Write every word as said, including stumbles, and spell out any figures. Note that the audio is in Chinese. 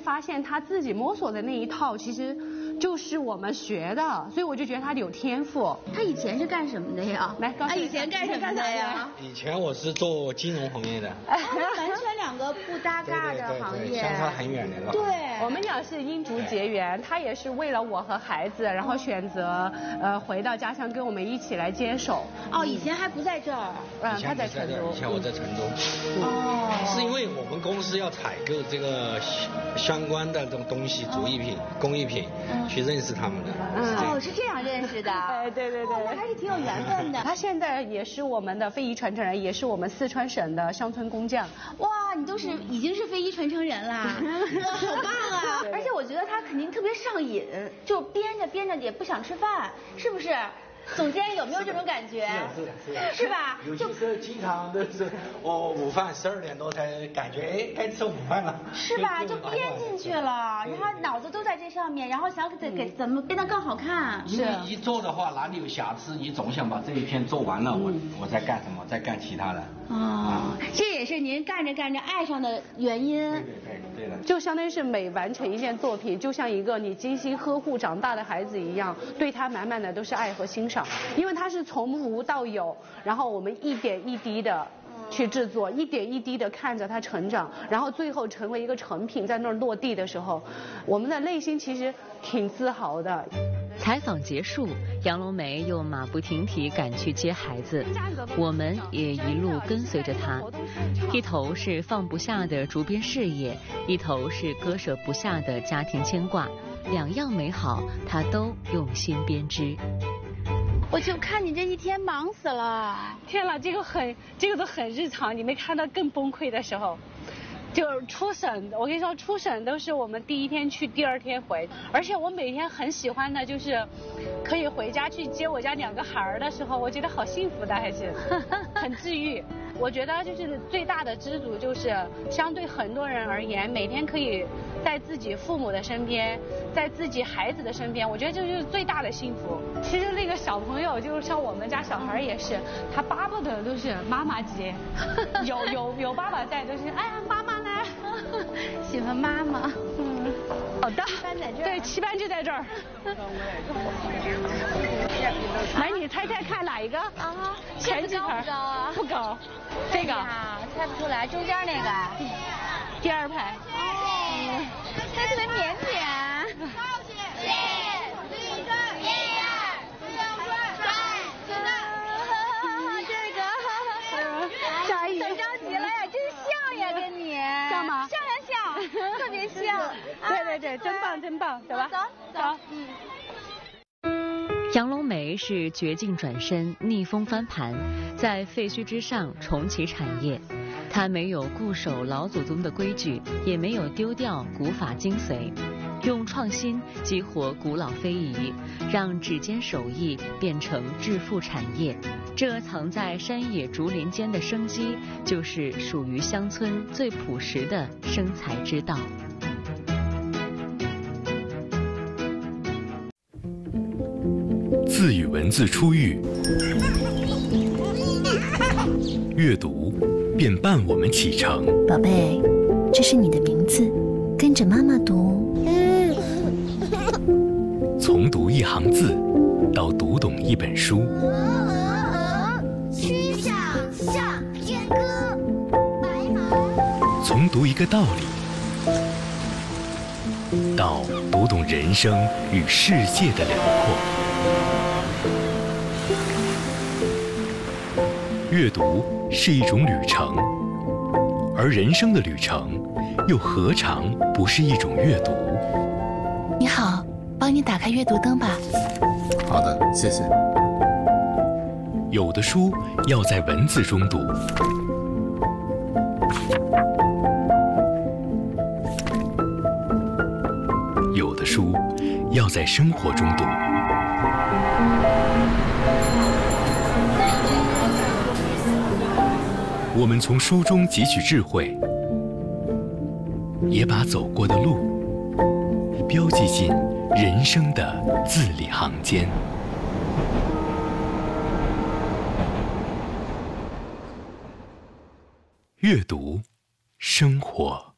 发现他自己摸索的那一套，其实就是我们学的，所以我就觉得他有天赋。 他以前是干什么的呀？ 来，告诉他以前干什么的呀？ 以前我是做金融行业的。 完全两个不搭嘎的行业， 对对对，相差很远的。 对， 我们俩是因竹结缘，他也是为了我和孩子，然后选择呃回到家乡跟我们一起来接手。 哦，以前还不在这儿。 嗯，他在成都。 以前我在成都。 哦。 是因为我们公司要采购这个相关的这种东西，竹艺品、工艺品，去认识他们的。 哦，是这样认识的。 对对对对。 那还是挺有缘分的。 他现在也是我们的非遗传承人，也是我们四川省的乡村工匠。 哇，你都是已经是非遗传承人啦！哇，好棒啊！而且我觉得他肯定特别上瘾，就编着编着也不想吃饭，是不是？总监有没有这种感觉？ 是的，是的， 是吧？ 有些时候经常都是我午饭十二点多才感觉哎该吃午饭了， 是吧？就编进去了，然后脑子都在这上面，然后想给给怎么编得更好看。 因为一做的话哪里有瑕疵，你总想把这一篇做完了，我我再干什么，再干其他的。 哦，这也是您干着干着爱上的原因。 对对对对的。 就相当于是每完成一件作品，就像一个你精心呵护长大的孩子一样，对他满满的都是爱和欣赏。因为它是从无到有，然后我们一点一滴的去制作，一点一滴的看着它成长，然后最后成为一个成品在那儿落地的时候，我们的内心其实挺自豪的。 采访结束，杨龙梅又马不停蹄赶去接孩子，我们也一路跟随着她。一头是放不下的竹编事业，一头是割舍不下的家庭牵挂，两样美好，她都用心编织。 我就看你这一天忙死了。 天哪，这个很，这个都很日常，你没看到更崩溃的时候。就是出省，我跟你说，出省都是我们第一天去，第二天回。而且我每天很喜欢的就是，可以回家去接我家两个孩儿的时候，我觉得好幸福的，还是很治愈。我觉得就是最大的知足，就是相对很多人而言，每天可以在自己父母的身边，在自己孩子的身边，我觉得这就是最大的幸福。其实那个小朋友，就像我们家小孩也是，他巴不得都是妈妈接，有有有爸爸在，都是哎呀妈妈呢， 喜欢妈妈。 嗯，好的。 七班在这儿。 对，七班就在这儿。来，你猜猜看哪一个？ 啊， 前几排。 不高啊？ 不高。这个。 啊，猜不出来，中间那个。 第二排。 哦，他特别腼腆。 高兴，谢，立正，一二，不要转，现在， 这个，很着急了呀，真像呀，跟你。 像吗？ 像像像，特别像。 对对对，真棒真棒，走吧。 走走，嗯。 杨龙梅是绝境转身，逆风翻盘，在废墟之上重启产业。她没有固守老祖宗的规矩，也没有丢掉古法精髓，用创新激活古老非遗，让指尖手艺变成致富产业。这藏在山野竹林间的生机，就是属于乡村最朴实的生财之道。 字与文字初遇，阅读便伴我们启程。 宝贝，这是你的名字，跟着妈妈读。 从读一行字，到读懂一本书。 曲项向天歌，白马。 从读一个道理，到读懂人生与世界的辽阔。阅读是一种旅程，而人生的旅程又何尝不是一种阅读？ 你好，帮你打开阅读灯吧。 好的，谢谢。 有的书要在文字中读，有的书要在生活中读。我们从书中汲取智慧，也把走过的路标记进人生的字里行间。阅读，生活。